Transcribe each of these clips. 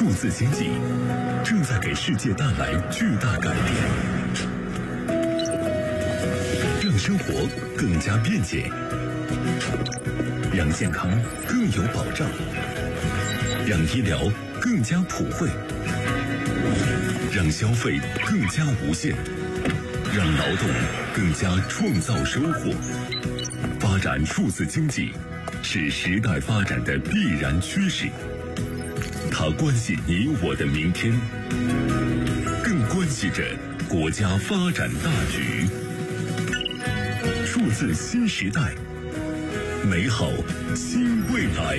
数字经济正在给世界带来巨大改变，让生活更加便捷，让健康更有保障，让医疗更加普惠，让消费更加无限，让劳动更加创造收获。发展数字经济是时代发展的必然趋势，它关系你我的明天，更关系着国家发展大局。数字新时代，美好新未来。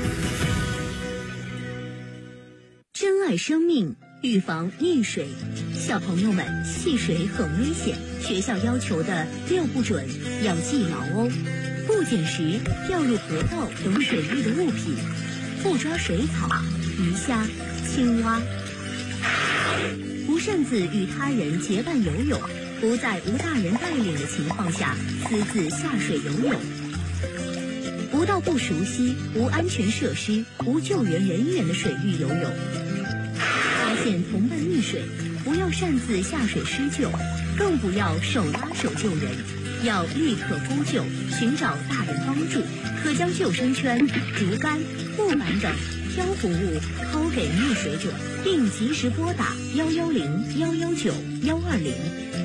珍爱生命，预防溺水。小朋友们，戏水很危险，学校要求的6不准要记牢哦。不捡拾掉入河道等水域的物品，不抓水草、鱼虾、青蛙，不擅自与他人结伴游泳，不在无大人带领的情况下私自下水游泳，不到不熟悉、无安全设施、无救援人员的水域游泳。发现同伴溺水，不要擅自下水施救，更不要手拉手救人，要立刻呼救，寻找大人帮助，可将救生圈、竹竿、木板等漂浮物抛给溺水者，并及时拨打110、119、120。